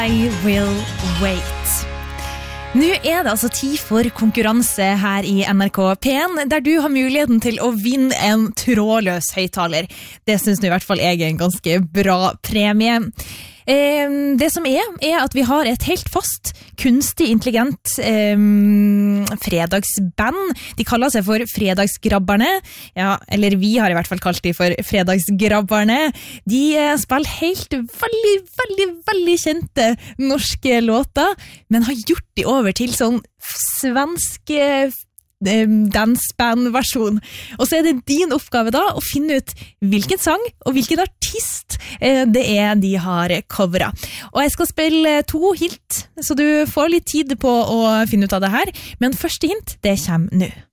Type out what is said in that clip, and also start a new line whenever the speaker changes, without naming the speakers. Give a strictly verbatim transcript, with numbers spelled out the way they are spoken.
I will wait. Nå er det altså tid for konkurranse her i N R K P en, der du har muligheten til å vinne en trådløs høyttaler. Det synes nå i hvert fall jeg er en ganske bra premie. Eh, det som er, er at vi har et helt fast, kunstig intelligent eh, fredagsband. De kaller seg for Fredagsgrabberne. Ja, eller vi har i hvert fall kalt de for Fredagsgrabberne. De eh, spiller helt veldig, veldig, veldig kjente norske låter, men har gjort de over til sånn svenske dansband-versjon. Og så er det din oppgave da å finne ut hvilken sang og hvilken artist det er de har coveret. Og jeg skal spille to hint, så du får litt tid på å finne ut av det her, men første hint, det kommer nå.